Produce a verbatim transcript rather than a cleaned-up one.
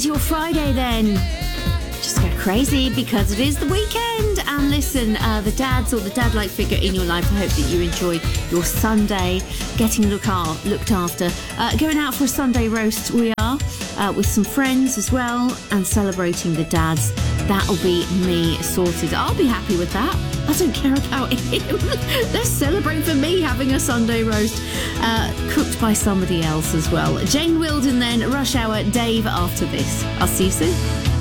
is your Friday then? Just go crazy because it is the weekend. And listen, uh, the dads or the dad-like figure in your life, I hope that you enjoy your Sunday, getting look ar- looked after. Uh, going out for a Sunday roast we are, uh, with some friends as well, and celebrating the dads. That'll be me sorted. I'll be happy with that. I don't care about him. Let's celebrate for me having a Sunday roast uh, cooked by somebody else as well. Jane Wilden then, Rush Hour, Dave after this. I'll see you soon.